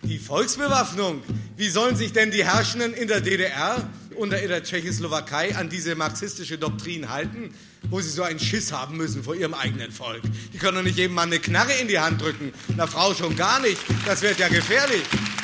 Die Volksbewaffnung. Wie sollen sich denn die Herrschenden in der DDR und in der Tschechoslowakei an diese marxistische Doktrin halten, wo sie so einen Schiss haben müssen vor ihrem eigenen Volk? Die können doch nicht jedem Mann eine Knarre in die Hand drücken. Einer Frau schon gar nicht. Das wird ja gefährlich.